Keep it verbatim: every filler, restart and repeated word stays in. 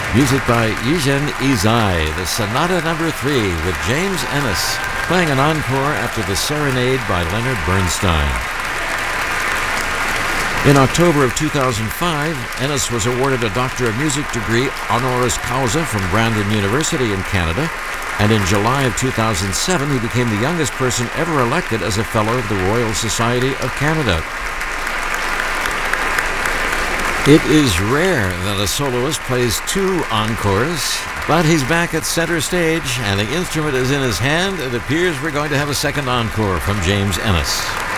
Music by Eugene Izai, the Sonata Number Three with James Ennis, playing an encore after the Serenade by Leonard Bernstein. In October of two thousand five, Ennis was awarded a Doctor of Music degree honoris causa from Brandon University in Canada, and in July of two thousand seven he became the youngest person ever elected as a Fellow of the Royal Society of Canada. It is rare that a soloist plays two encores, but he's back at center stage and the instrument is in his hand. It appears we're going to have a second encore from James Ennis.